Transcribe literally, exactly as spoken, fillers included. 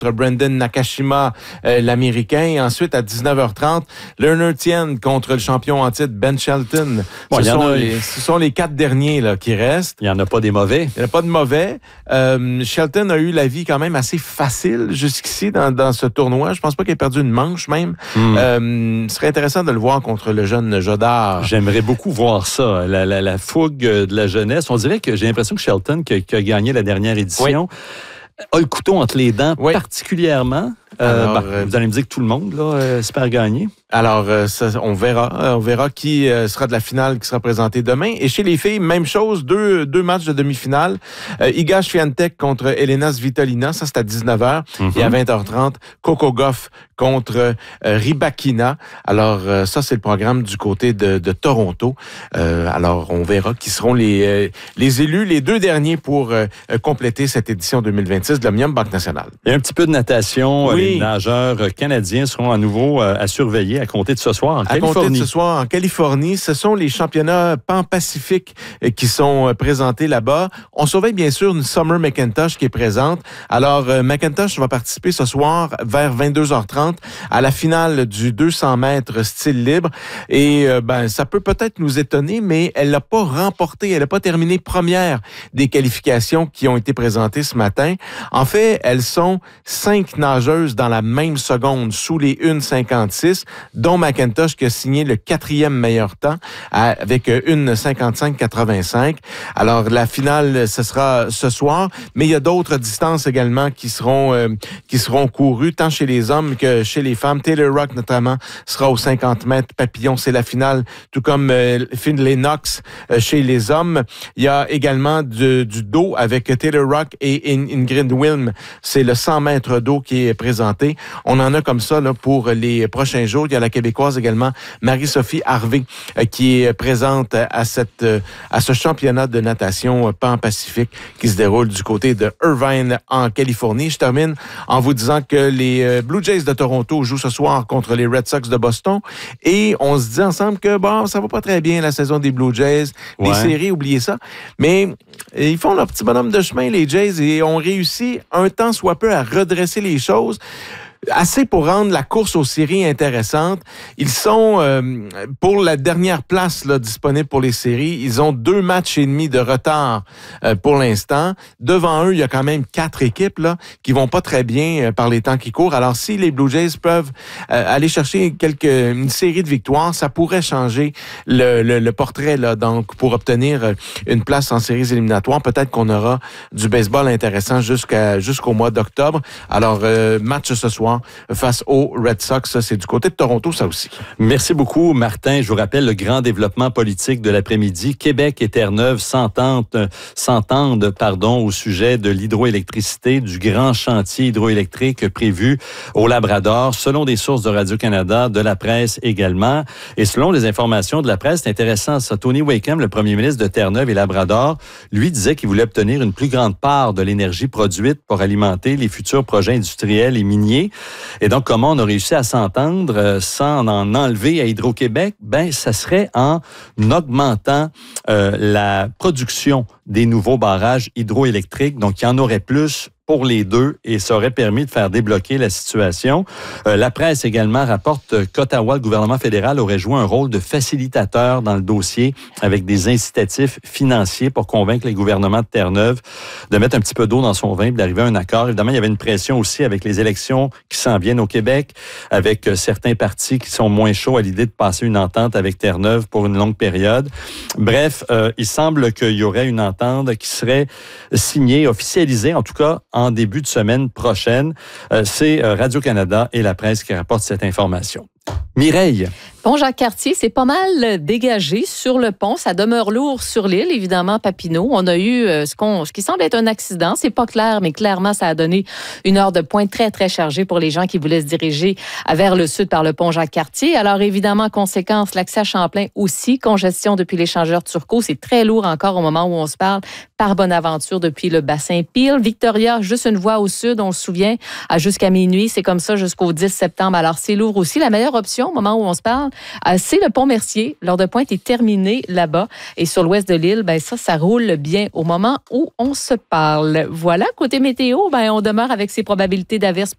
Brandon Nakashima, euh, l'Américain. Et ensuite, à dix-neuf heures trente, Leonard Tien contre le champion en titre, Ben Shelton. Bon, ce, sont a... les, ce sont les quatre derniers là, qui restent. Il n'y en a pas des mauvais. Il n'y en a pas de mauvais. Euh, Shelton a eu la vie quand même assez facile jusqu'ici dans, dans ce tournoi. Je pense pas qu'il ait perdu une manche même. Mm. Euh, ce serait intéressant de le voir contre le jeune Jodard. J'aimerais beaucoup voir ça, la, la, la fougue de la jeunesse. On dirait que j'ai l'impression que Shelton, qui, qui a gagné la dernière édition, oui. a le couteau entre les dents oui. particulièrement. Euh, Alors, bah, vous allez me dire que tout le monde là, euh, espère gagner. Alors, euh, ça, on verra. On verra qui euh, sera de la finale qui sera présentée demain. Et chez les filles, même chose, deux, deux matchs de demi-finale. Euh, Iga Swiatek contre Elena Svitolina, ça c'est à dix-neuf heures. Mm-hmm. Et à vingt heures trente, Coco Gauff contre euh, Rybakina. Alors, euh, ça c'est le programme du côté de, de Toronto. Euh, alors, on verra qui seront les, euh, les élus, les deux derniers pour euh, compléter cette édition deux mille vingt-six de l'Omnium Banque Nationale. Il y a un petit peu de natation. Oui. Les nageurs canadiens seront à nouveau euh, à surveiller à compter de ce soir en à Californie. À compter de ce soir en Californie, ce sont les championnats pan-pacifiques qui sont présentés là-bas. On surveille bien sûr une Summer McIntosh qui est présente. Alors, euh, McIntosh va participer ce soir vers vingt-deux heures trente à la finale du deux cents mètres style libre. Et euh, ben, ça peut peut-être nous étonner, mais elle n'a pas remporté, elle n'a pas terminé première des qualifications qui ont été présentées ce matin. En fait, elles sont cinq nageuses dans la même seconde sous les une cinquante-six, dont McIntosh qui a signé le quatrième meilleur temps avec une cinquante-cinq quatre-vingt-cinq. Alors, la finale, ce sera ce soir, mais il y a d'autres distances également qui seront euh, qui seront courues, tant chez les hommes que chez les femmes. Taylor Rock, notamment, sera aux cinquante mètres papillon. C'est la finale, tout comme euh, Finlay Knox euh, chez les hommes. Il y a également du, du dos avec Taylor Rock et Ingrid Wilm. C'est le cent mètres d'eau qui est présenté. On en a comme ça là, pour les prochains jours. Il y a la Québécoise également, Marie-Sophie Harvey, euh, qui est présente à, cette, euh, à ce championnat de natation euh, pan-pacifique qui se déroule du côté de Irvine en Californie. Je termine en vous disant que les euh, Blue Jays de Toronto jouent ce soir contre les Red Sox de Boston et on se dit ensemble que bon, ça va pas très bien la saison des Blue Jays. Ouais. Les séries, oubliez ça. Mais ils font leur petit bonhomme de chemin, les Jays, et ont réussi un temps soit peu à redresser les choses. Assez pour rendre la course aux séries intéressante. Ils sont, euh, pour la dernière place là, disponible pour les séries, ils ont deux matchs et demi de retard euh, pour l'instant. Devant eux, il y a quand même quatre équipes là qui vont pas très bien euh, par les temps qui courent. Alors, si les Blue Jays peuvent euh, aller chercher quelques une série de victoires, ça pourrait changer le, le, le portrait là. Donc, pour obtenir une place en séries éliminatoires, peut-être qu'on aura du baseball intéressant jusqu'à jusqu'au mois d'octobre. Alors, euh, match ce soir face aux Red Sox. Ça, c'est du côté de Toronto, ça aussi. Merci beaucoup, Martin. Je vous rappelle le grand développement politique de l'après-midi. Québec et Terre-Neuve s'entendent, s'entendent pardon, au sujet de l'hydroélectricité, du grand chantier hydroélectrique prévu au Labrador, selon des sources de Radio-Canada, de la presse également. Et selon les informations de la presse, c'est intéressant ça. Tony Wakeham, le premier ministre de Terre-Neuve et Labrador, lui disait qu'il voulait obtenir une plus grande part de l'énergie produite pour alimenter les futurs projets industriels et miniers. Et donc, comment on a réussi à s'entendre euh, sans en enlever à Hydro-Québec? Ben, ça serait en augmentant euh, la production des nouveaux barrages hydroélectriques. Donc, il y en aurait plus pour les deux et ça aurait permis de faire débloquer la situation. Euh, la presse également rapporte qu'Ottawa, le gouvernement fédéral, aurait joué un rôle de facilitateur dans le dossier avec des incitatifs financiers pour convaincre les gouvernements de Terre-Neuve de mettre un petit peu d'eau dans son vin et d'arriver à un accord. Évidemment, il y avait une pression aussi avec les élections qui s'en viennent au Québec, avec certains partis qui sont moins chauds à l'idée de passer une entente avec Terre-Neuve pour une longue période. Bref, euh, il semble qu'il y aurait une entente qui serait signée, officialisée, en tout cas, en début de semaine prochaine. Euh, c'est euh, Radio-Canada et la presse qui rapportent cette information. Mireille. Pont Jacques-Cartier, c'est pas mal dégagé sur le pont. Ça demeure lourd sur l'île, évidemment, Papineau. On a eu euh, ce, qu'on, ce qui semble être un accident. C'est pas clair, mais clairement, ça a donné une heure de pointe très, très chargée pour les gens qui voulaient se diriger vers le sud par le pont Jacques-Cartier. Alors, évidemment, conséquence, l'accès à Champlain aussi. Congestion depuis l'échangeur Turcot. C'est très lourd encore au moment où on se parle. Par Bonaventure depuis le bassin Peel. Victoria, juste une voie au sud, on se souvient, à jusqu'à minuit. C'est comme ça jusqu'au dix septembre. Alors, c'est lourd aussi. La meilleure option, au moment où on se parle, c'est le pont Mercier. L'heure de pointe est terminée là-bas. Et sur l'ouest de l'île, ben ça, ça roule bien au moment où on se parle. Voilà. Côté météo, ben on demeure avec ces probabilités d'averses